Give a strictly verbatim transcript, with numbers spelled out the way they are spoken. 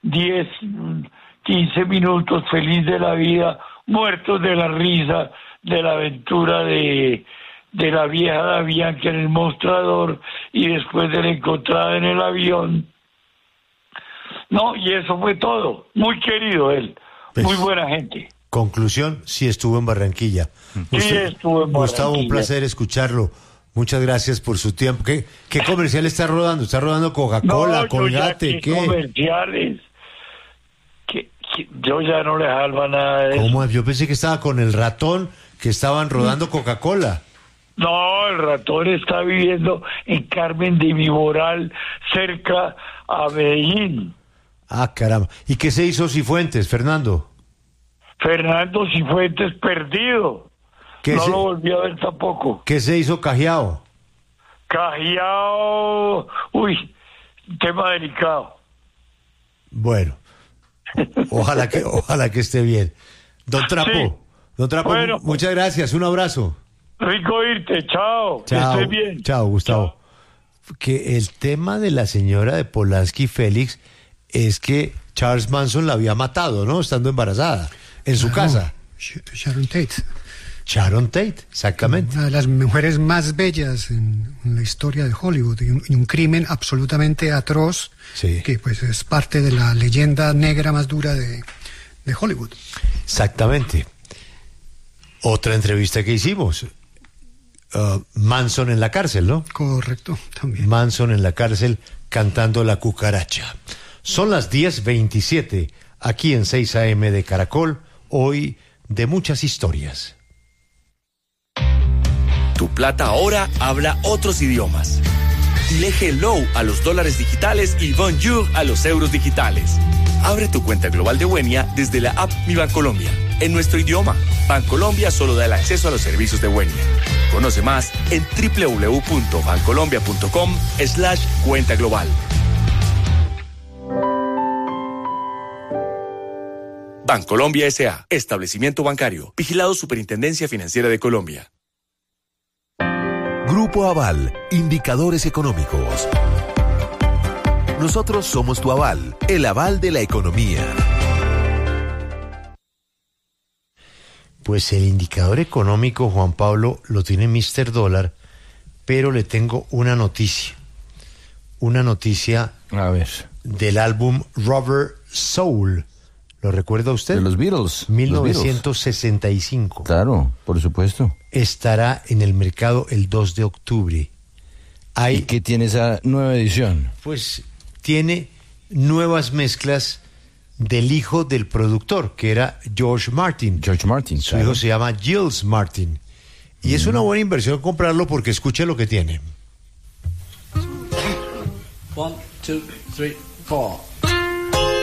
diez, quince minutos feliz de la vida, muertos de la risa de la aventura de, de la vieja Davián que en el mostrador y después de la encontrada en el avión. No, y eso fue todo. Muy querido él, pues, muy buena gente. Conclusión, sí estuvo en Barranquilla. Sí Usted, estuvo en Barranquilla. Gustavo, un placer escucharlo. Muchas gracias por su tiempo. ¿Qué, qué comercial está rodando? ¿Está rodando Coca-Cola, no, Colgate? Ya, ¿qué? comerciales? Que, que yo ya no le salva nada de ¿Cómo? eso. Yo pensé que estaba con el ratón, que estaban rodando Coca-Cola. No, el ratón está viviendo en Carmen de Viboral, cerca a Medellín. Ah, caramba. ¿Y qué se hizo Cifuentes, Fernando? Fernando Cifuentes perdido. No se... lo volví a ver tampoco. ¿Qué se hizo Cajiao? Cajiao, uy, tema delicado. Bueno, ojalá que ojalá que esté bien. Don Trapo, sí. Don Trapo, bueno, muchas gracias, un abrazo. Rico irte, chao, chao que estés bien. Chao, Gustavo. Chao. Que el tema de la señora de Polanski, Félix, es que Charles Manson la había matado, ¿no? Estando embarazada, en su claro, casa. Sharon Tate. Sharon Tate, exactamente. Una de las mujeres más bellas en, en la historia de Hollywood, y un, y un crimen absolutamente atroz, sí. que pues es parte de la leyenda negra más dura de, de Hollywood. Exactamente. Otra entrevista que hicimos, uh, Manson en la cárcel, ¿no? Correcto, también. Manson en la cárcel cantando La Cucaracha. Son las diez veintisiete, aquí en seis A M de Caracol, hoy de muchas historias. Tu plata ahora habla otros idiomas. Dile hello a los dólares digitales y bonjour a los euros digitales. Abre tu cuenta global de Buenia desde la app Mi Bancolombia. En nuestro idioma, Bancolombia solo da el acceso a los servicios de Buenia. Conoce más en doble u doble u doble u punto bancolombia punto com slash cuenta global. Bancolombia S A. Establecimiento bancario. Vigilado Superintendencia Financiera de Colombia. Grupo Aval, indicadores económicos. Nosotros somos tu aval, el aval de la economía. Pues el indicador económico, Juan Pablo, lo tiene mister Dólar, pero le tengo una noticia. Una noticia A ver. del álbum Rubber Soul. ¿Lo recuerda usted? De los Beatles. mil novecientos sesenta y cinco. Claro, por supuesto. Estará en el mercado el dos de octubre. Hay, ¿Y qué tiene esa nueva edición? Pues tiene nuevas mezclas del hijo del productor, que era George Martin. George Martin, Su claro. hijo se llama Giles Martin. Y mm. es una buena inversión comprarlo porque escuche lo que tiene. One, two, three, four.